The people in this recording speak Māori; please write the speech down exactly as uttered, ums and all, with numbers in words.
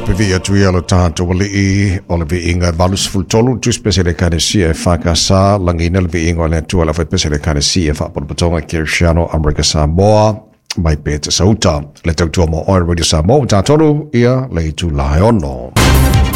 pevia tuia lo tato wali o le viinga valus fultolu tu spesele kanesia e whakasa langina le viinga o le tua la spesele kanesia e whapapatonga Kirsiano Amerika Samoa mai pete sauta le tautua mo oe radio Samoa tatolu ia le tu lae ono.